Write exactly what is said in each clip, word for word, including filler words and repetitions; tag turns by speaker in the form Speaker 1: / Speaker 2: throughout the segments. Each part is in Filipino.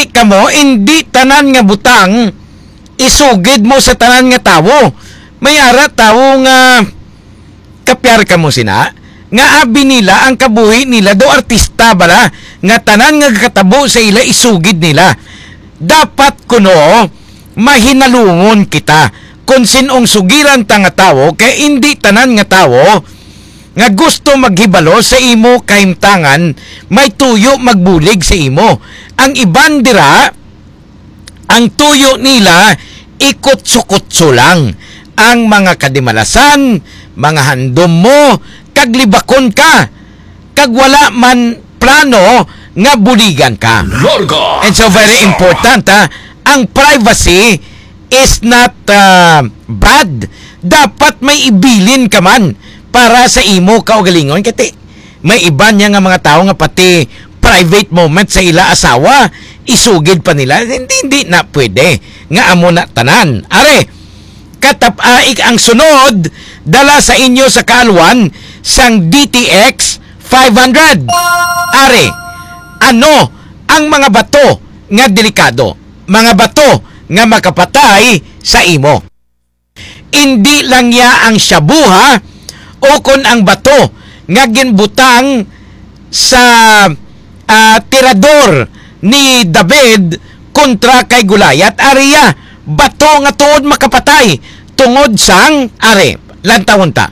Speaker 1: Dili ka mo, hindi tanan nga butang isugid mo sa tanan nga tawo. May ara tawo nga kapyar ka mo sina, nga abi nila ang kabuhi nila do artista bala, nga tanan nga katabo sa ila isugid nila. Dapat kuno mahinalungon kita kung sinong sugiran ta nga tawo, kay hindi tanan nga tawo nga gusto maghibalo sa imo kaimtangan may tuyo magbulig sa imo. Ang iban dira, ang tuyo nila ikot-sukotso lang. Ang mga kadimalasan, mga handom mo, kaglibakon ka, kag wala man plano nga buligan ka. And so very important, ha? Ang privacy is not uh, bad. Dapat may ibilin ka man para sa imo kaugalingon. Kasi may iba niya nga mga tao nga pati private moment sa ila asawa, isugid pa nila. Hindi, hindi na pwede. Nga amo na tanan. Are, katapaik ang sunod, dala sa inyo sa kaalwan, sang D T X five hundred. Are, ano ang mga bato nga delikado? Mga bato nga makapatay sa imo. Hindi lang ya ang shabuha, o kon ang bato nga ginbutang sa uh, tirador ni David kontra kay Gulayat, ariya bato nga tuod makapatay tungod sang are lantawon ta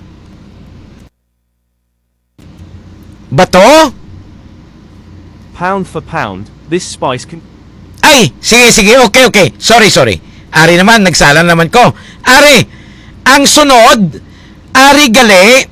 Speaker 1: bato.
Speaker 2: Pound for pound, this spice can...
Speaker 1: Ay, sige sige, okay okay, sorry sorry, ari naman nagsala naman ko. Ari ang sunod, ari gali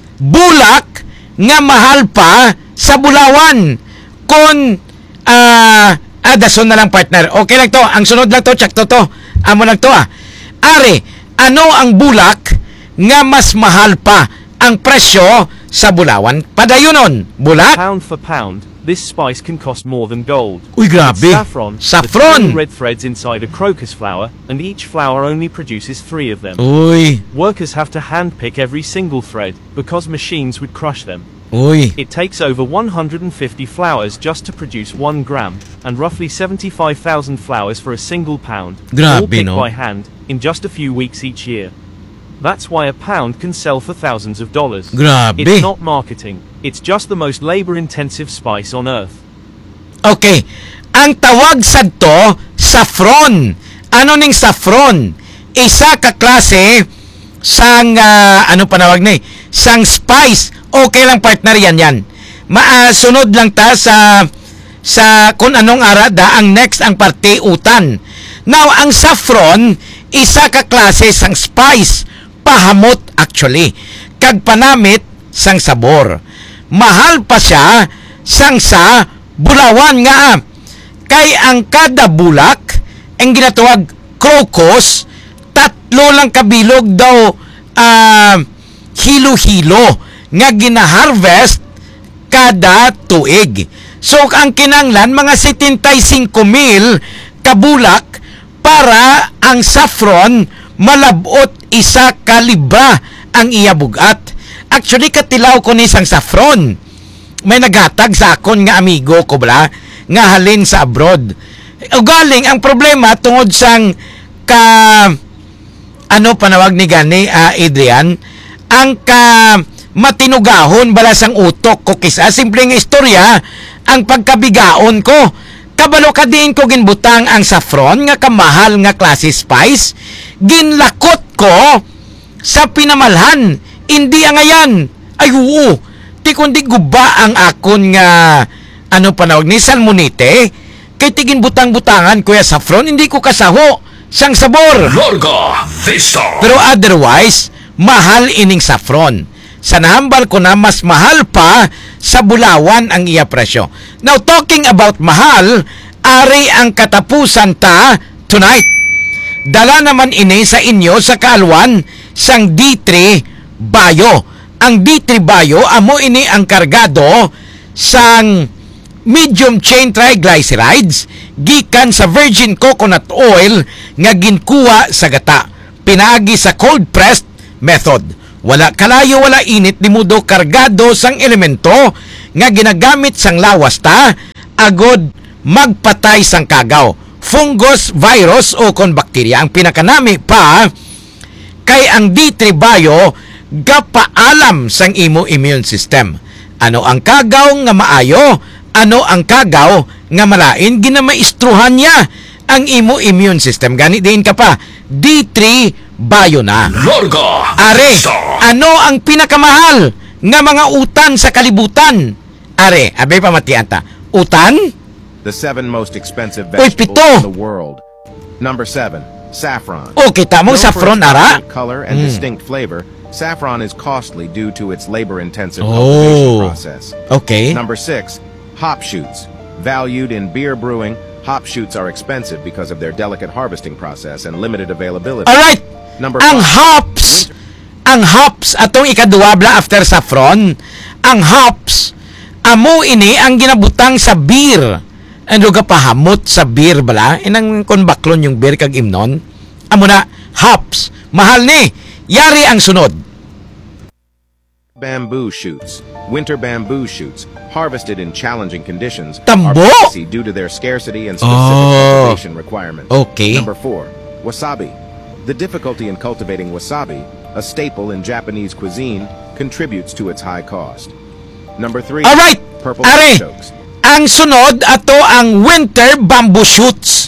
Speaker 1: bulak nga mahal pa sa Bulawan kon uh, ah dason na lang partner. Okay lang to, ang sunod lang to, check to to amo lang to ah. Ari, ano ang bulak nga mas mahal pa ang presyo sa Bulawan? Padayunon, bulak.
Speaker 2: Pound for pound, this spice can cost more than gold.
Speaker 1: Uy, grabe.
Speaker 2: It's saffron.
Speaker 1: Saffron.
Speaker 2: The red threads inside a crocus flower, and each flower only produces three of them.
Speaker 1: Uy.
Speaker 2: Workers have to handpick every single thread, because machines would crush them.
Speaker 1: Uy.
Speaker 2: It takes over one hundred fifty flowers just to produce one gram, and roughly seventy-five thousand flowers for a single pound,
Speaker 1: Grabe,
Speaker 2: all picked
Speaker 1: no?
Speaker 2: by hand, in just a few weeks each year. That's why a pound can sell for thousands of dollars.
Speaker 1: Grabe.
Speaker 2: It's not marketing. It's just the most labor-intensive spice on earth.
Speaker 1: Okay. Ang tawag sa to, saffron. Ano ning saffron? Isa ka klase sang, uh, ano panawag na eh, sang spice. Okay lang partner, yan yan. Maasunod lang ta sa, sa kung anong arada, ang next ang parte utan. Now, ang saffron, isa ka klase sang spice. Pahamot actually. Kag panamit sang sabor. Mahal pa siya sang sa Bulawan nga. Kay ang kada bulak, ang ginatawag crocus, tatlo lang kabilog daw uh, hilo-hilo nga ginaharvest kada tuig. So ang kinanglan mga seventy-five mil kabulak para ang saffron malabot isa ka libra ang iya bugat. Actually katilaw ko ni sang saffron. May nagatag sa akon nga amigo ko bala nga halin sa abroad. Ugaling ang problema tungod sang ka ano panawag ni gani uh, Adrian, ang ka matinugahon bala sang utok ko kisa simpleng istorya ang pagkabigaon ko. Kabalo ka din ko ginbutang ang saffron nga kamahal nga klase spice, ginlakot ko sa pinamalhan. Hindi ang ayan. Ay oo. Ti kundi guba ang akon nga ano panawag ni salmonite. Kay tigin butang-butangan kuya saffron, hindi ko kasaho sang sabor.
Speaker 3: Larga Vista.
Speaker 1: Pero otherwise, mahal ining saffron. Sa nahambal ko na mas mahal pa sa Bulawan ang iya presyo. Now talking about mahal, ari ang katapusan ta tonight. Dala naman ini sa inyo sa kaalwan sang D three Bayo. Ang D three Bayo amo ini ang kargado sang medium chain triglycerides gikan sa virgin coconut oil nga ginkuha sa gata. Pinaagi sa cold pressed method. Wala kalayo, wala init, limudo kargado sang elemento nga ginagamit sang lawas ta agod magpatay sang kagaw. Fungus, virus o kon bakterya. Ang pinakanami pa kay ang D three Bio gapaalam sang imo immune system. Ano ang kagaw nga maayo, ano ang kagaw nga malain, ginamaistruhan niya ang imo immune system. Gani din ka pa, D three Bio na.
Speaker 3: Larga
Speaker 1: Are,
Speaker 3: Vista.
Speaker 1: ano ang pinakamahal nga mga utan sa kalibutan? Are, abay pamatian ta. Utan?
Speaker 4: The seven most expensive
Speaker 1: Uy,
Speaker 4: vegetables
Speaker 1: pito.
Speaker 4: in the world. Number seven, saffron.
Speaker 1: O, kita mo
Speaker 4: Known for
Speaker 1: saffron,
Speaker 4: its
Speaker 1: ara?
Speaker 4: vibrant color and
Speaker 1: Mm.
Speaker 4: distinct flavor, saffron is costly due to its labor-intensive
Speaker 1: Oh.
Speaker 4: cultivation process.
Speaker 1: Okay.
Speaker 4: Number six, hop shoots. Valued in beer brewing, hop shoots are expensive because of their delicate harvesting process and limited availability.
Speaker 1: Alright.
Speaker 4: Number
Speaker 1: Ang
Speaker 4: five,
Speaker 1: hops, ang hops, atong ikaduwabla after saffron, ang hops, amo ini ang ginabutang sa beer. Ano ka pahamot sa beer bala? Inang konbaklon yung beer kag imnon. Amo na, hops. Mahal ni. Yari ang sunod.
Speaker 4: bamboo shoots. Winter bamboo shoots, harvested in challenging conditions,
Speaker 1: Tambo!
Speaker 4: are pricey due to their scarcity and specific
Speaker 1: Oh.
Speaker 4: cultivation requirements.
Speaker 1: Okay.
Speaker 4: Number four, wasabi. The difficulty in cultivating wasabi, a staple in Japanese cuisine, contributes to its high cost. Number three,
Speaker 1: Alright.
Speaker 4: purple
Speaker 1: Are.
Speaker 4: artichokes.
Speaker 1: Ang sunod ato ang winter bamboo shoots.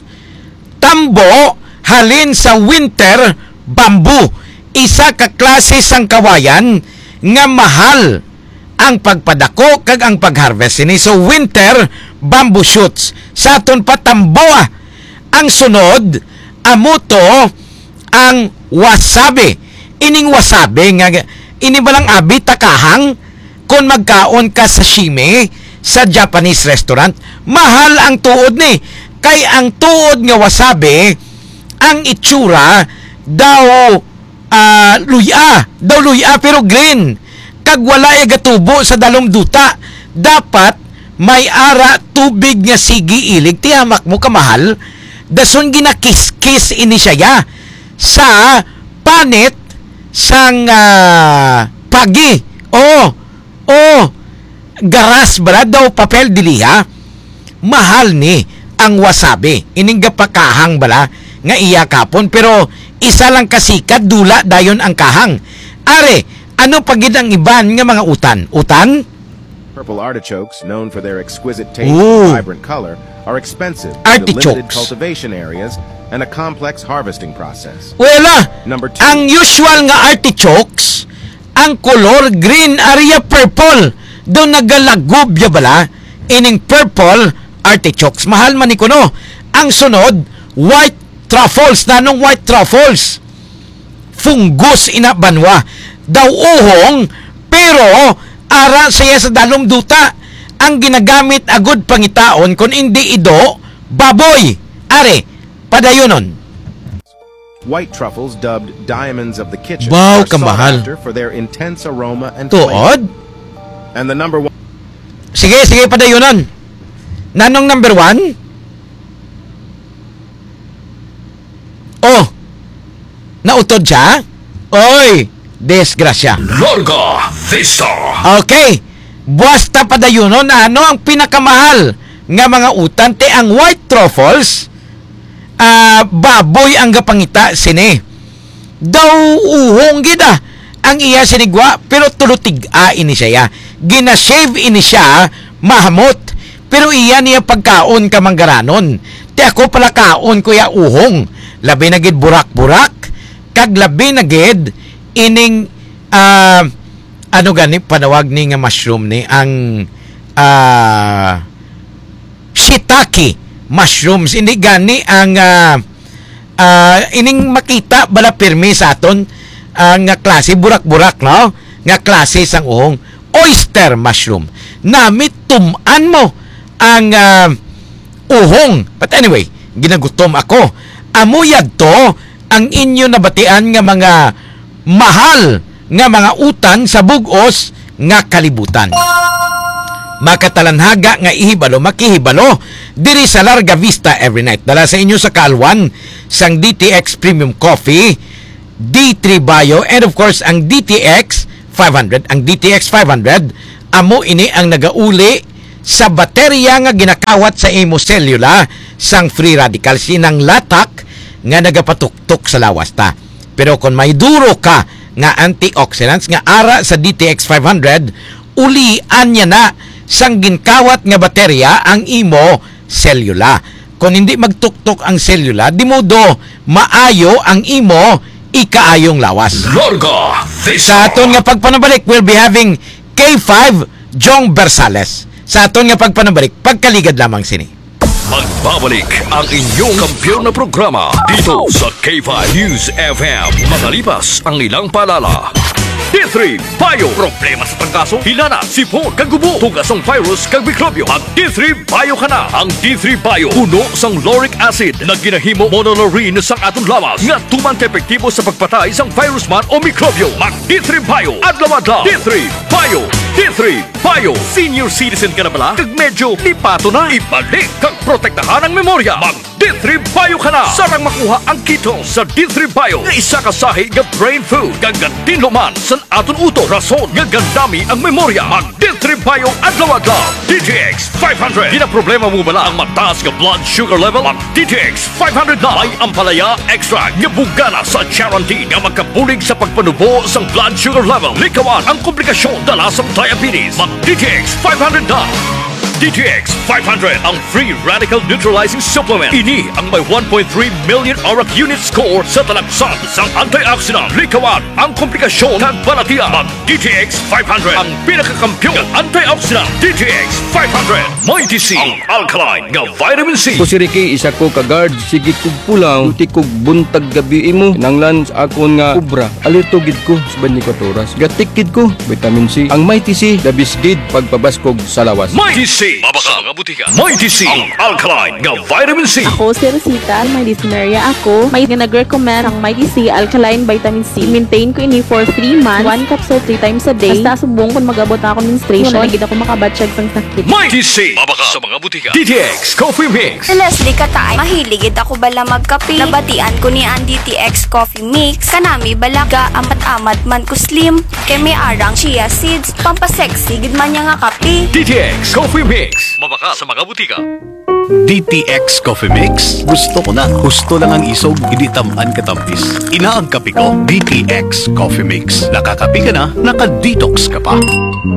Speaker 1: Tambo halin sa winter bamboo. Isa ka klase sang kawayan nga mahal ang pagpadako kag ang pagharvest ini. So winter bamboo shoots. Sa aton pa tambo ah. Ang sunod amo to ang wasabi. Ining wasabi nga ini balang abi takahang kung magkaon ka sa sashimi sa Japanese restaurant, mahal ang tuod ni. Kay ang tuod nga wasabi, ang itsura daw uh, luya, daw luya pero green. Kag wala ay gatubo sa dalong duta. Dapat may ara tubig nga sige ilig. Tiyamak mo kamahal. Dason ginakis-kis ini siya sa panit sang uh, pagi. Oh, oh, garas bala daw papel diliha. Mahal ni ang wasabi. Ining gapakahang bala nga iya kapon pero isa lang kasikat dula dayon ang kahang. Are, ano pagid ang iban nga mga utan? Utan?
Speaker 4: Purple artichokes, known for their exquisite taste
Speaker 1: Ooh.
Speaker 4: and vibrant color, are expensive due to limited
Speaker 1: Artichokes.
Speaker 4: cultivation areas and a complex harvesting process.
Speaker 1: Wala.
Speaker 4: Number two,
Speaker 1: Ang usual nga artichokes, ang color green area purple. Doon nagalagob ya bala ining purple artichokes. Mahal man ni kuno. Ang sunod, white truffles. Nanong white truffles? Fungus ina banwa. Daw uhong, pero ara siya sa dalong duta. Ang ginagamit agud pangitaon kung hindi ido, baboy. Are, padayonon.
Speaker 4: white truffles, dubbed diamonds of the kitchen,
Speaker 1: Wow,
Speaker 4: are sought
Speaker 1: kamahal.
Speaker 4: after for their intense aroma and flavor.
Speaker 1: Tuod?
Speaker 4: And the number one
Speaker 1: Sige, sige, padayonon. Nanong number one? Oh, nautod siya? Oy, desgrasya.
Speaker 3: Larga Vista.
Speaker 1: Okay, basta padayonon, ano ang pinakamahal nga mga utan? Te ang white truffles, ah, baboy ang gapangita sini. Daw uhong gida ang iya sinigwa, pero tulutig a ini siya. Ginashave ini siya, mahamot. Pero iya niya pagkaon ka manggaranon. Te ako pala kaon ko ya uhong. Labi na gid burak-burak. Kag labi na gid ining ah, ano gani panawag ni nga mushroom ni ang ah, shiitake mushrooms. Hindi gani ang ah, ah, ining makita bala pirmi sa aton ang nga klase burak-burak no nga klase sang uhong oyster mushroom. Namit tuman mo ang ah, uhong. But anyway, ginagutom ako. Amuyad to ang inyo nabatian nga mga mahal nga mga utan sa bugos nga kalibutan. Makatalanhaga nga ihibalo, makihibalo diri sa Larga Vista every night. Dala sa inyo sa Kalwan sang D T X Premium Coffee, D three Bio, and of course ang D T X five hundred. Ang D T X five hundred amo ini ang nagauli sa baterya nga ginakawat sa imo selula sang free radicals sinang latak nga nagapatuktok sa lawas ta. Pero kung may duro ka nga antioxidants nga ara sa D T X five hundred, ulian niya na sang ginkawat nga baterya ang imo selula. Kung hindi magtuktok ang selula, di mo do maayo ang imo ikaayong lawas.
Speaker 3: Larga
Speaker 1: Sa
Speaker 3: Vista.
Speaker 1: aton nga pagpanabalik, we'll be having K five Jong Bersales. Sa aton nga pagpanabalik, pagkaligad lamang sini.
Speaker 3: Magbabalik ang inyong kampiyon na programa dito sa K five News F M. Makalipas ang ilang paalala. D three Bio. Problema sa pagkaso, hilana, sipon, kagubo, tugas ang virus, kag mikrobyo. Mag D three Bio ka na. Ang D three Bio, puno sang lauric acid na ginahimo monolaurin sang atong lawas nga tuman ka epektibo sa pagpatay sang virus man o mikrobyo. Mag D three Bio. Adlaw-adlaw. D three Bio. D three Bio. Senior citizen ka na bala? Kag medyo lipato na. Ibalik kag protektahan ang memorya. Mag D three Bio ka na. Sarang makuha ang ketone sa D three Bio nga isa ka sahi nga brain food kag tinluman sa aton uto. Rason nga gandami ang memorya. Mag D three Bio adlaw-adlaw. D T X five hundred. Di na problema mo bala ang mataas nga blood sugar level? Mag D T X five hundred na. May ampalaya extract nga bugana sa Charantin nga magkapulig sa pagpanubo sa blood sugar level. Likawan ang komplikasyon dala sa diabetes. Mag D T X five hundred na. D T X five hundred, ang free radical neutralizing supplement. Ini ang may one point three million aura unit score sa talagsan sang antioxidant. Likawan ang komplikasyon ng balatiya. Mag D T X five hundred, ang pinakakampyon ng antioxidant. D T X five hundred, may D C, ang alkaline nga vitamin C.
Speaker 5: Ko si Ricky, isa ko ka-guard. Sige kog pulang, uti kog buntag gabi imo. Nanglan sa akon nga kubra. Alerto gid ko sa twenty-four oras. Gatik gid ko, vitamin C. Ang may T C, labis gid pagpabaskog sa lawas.
Speaker 3: May D C, mabaka mga butika. May D C, ang alkaline nga vitamin C.
Speaker 6: Ako si Rosita, may dysuria ako. May nag-recommend ang may D C Alkaline Vitamin C. Maintain ko ini for three months. One capsule three times a day. Basta subong kung mag-abot na ako menstruation. Nagid ako makabatsyag sang sakit.
Speaker 3: May D C, mabaka sa mga butika. D T X Coffee Mix.
Speaker 7: Si Leslie Katay, mahiligid ako bala magkape. Nabatian ko ni ang D T X Coffee Mix. Kanami bala ga amat-amat man ko slim. Kay may arang chia seeds. Pampasexy, gid man niya nga kape.
Speaker 3: D T X Coffee Mix. Mabaka sa mga butika.
Speaker 8: D T X Coffee Mix. Gusto ko na. Gusto lang ang isog, hindi tamaan katampis. Ina ang kape ko, D T X Coffee Mix. Nakakape ka na, naka-detox ka pa.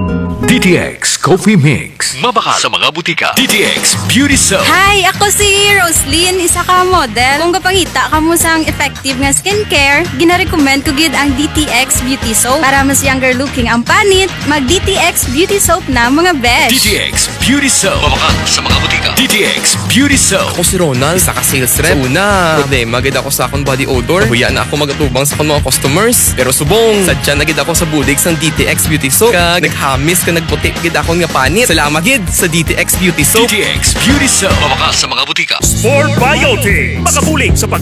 Speaker 3: D T X Coffee Mix. Mabaka sa mga butika. D T X Beauty Soap.
Speaker 9: Hi! Ako si Roslyn, isa ka model. Kung kapangita ka mo sang effective nga skincare, gina-recommend ko gid ang D T X Beauty Soap. Para mas younger looking ang panit, mag D T X Beauty Soap na mga besh.
Speaker 3: D T X Beauty Soap. Mabaka sa mga butika. D T X Beauty Soap.
Speaker 10: Ako si Ronald, isa ka sales rep. Una, problema gid ako sa akong body odor. Huya na ako magatubang sa akong mga customers. Pero subong, sadya na gid ako sa bulig sang D T X Beauty Soap. Kag naghamis ka nagputi gid ako nga panit. Salamat gid sa D T X Beauty Soap.
Speaker 3: D T X Beauty Soap. Mabaka sa mga butika.
Speaker 11: Sport Biotic. Makabulig sa pag